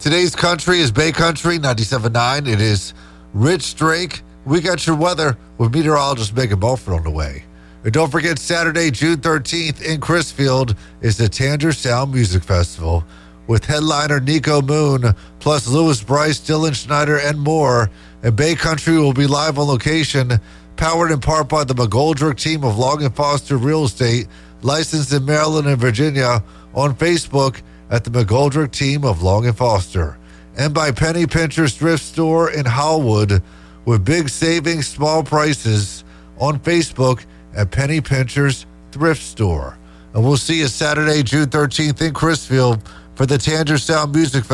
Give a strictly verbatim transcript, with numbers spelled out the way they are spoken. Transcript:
Today's country is Bay Country, ninety-seven point nine. It is Rich Drake. We got your weather with meteorologist Megan Mulford on the way. And don't forget, Saturday, June thirteenth in Crisfield is the Tanger Sound Music Festival with headliner Nico Moon, plus Louis Bryce, Dylan Schneider, and more. And Bay Country will be live on location, powered in part by the McGoldrick team of Long and Foster Real Estate, licensed in Maryland and Virginia, on Facebook at the McGoldrick team of Long and Foster, and by Penny Pincher's Thrift Store in Howwood, with big savings, small prices, on Facebook at Penny Pincher's Thrift Store. And we'll see you Saturday, June thirteenth in Crisfield for the Tanger Sound Music Festival.